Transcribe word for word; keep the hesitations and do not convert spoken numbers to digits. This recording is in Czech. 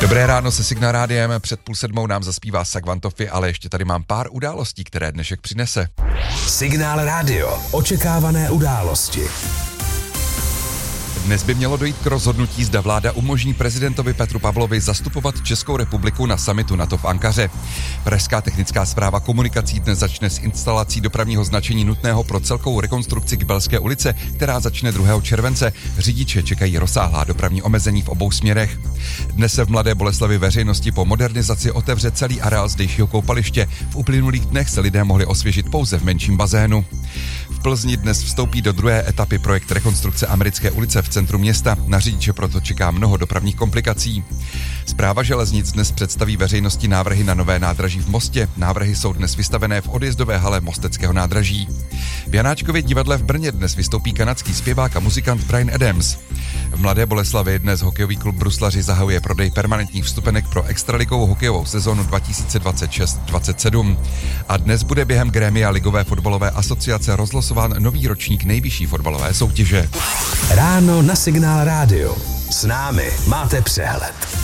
Dobré ráno se Signál rádiem, před půl sedmou nám zaspívá Sagvantofi, ale ještě tady mám pár událostí, které dnešek přinese. Signál rádio, očekávané události. Dnes by mělo dojít k rozhodnutí, zda vláda umožní prezidentovi Petru Pavlovi zastupovat Českou republiku na summitu NATO v Ankaře. Pražská technická správa komunikací dnes začne s instalací dopravního značení nutného pro celkovou rekonstrukci Kybelské ulice, která začne druhého července. Řidiče čekají rozsáhlá dopravní omezení v obou směrech. Dnes se v Mladé Boleslavi veřejnosti po modernizaci otevře celý areál zdejšího koupaliště. V uplynulých dnech se lidé mohli osvěžit pouze v menším bazénu. V Plzni dnes vstoupí do druhé etapy projekt rekonstrukce Americké ulice v centru města. Na řidiče proto čeká mnoho dopravních komplikací. Správa železnic dnes představí veřejnosti návrhy na nové nádraží v Mostě. Návrhy jsou dnes vystavené v odjezdové hale Mosteckého nádraží. V Janáčkově divadle v Brně dnes vystoupí kanadský zpěvák a muzikant Bryan Adams. V Mladé Boleslavi dnes hokejový klub Bruslaři zahajuje prodej permanentních vstupenek pro extraligovou hokejovou sezonu dva tisíce dvacet šest dvacet sedm. A dnes bude během grémia Ligové fotbalové asociace rozlosován nový ročník nejvyšší fotbalové soutěže. Ráno na Signál rádio. S námi máte přehled.